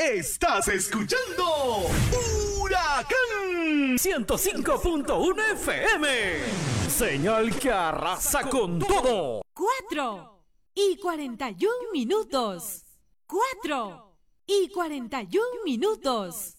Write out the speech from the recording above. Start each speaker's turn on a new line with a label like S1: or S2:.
S1: Estás escuchando Huracán
S2: 105.1 FM. Señal que arrasa con todo.
S3: 4:41 minutos. 4:41 minutos.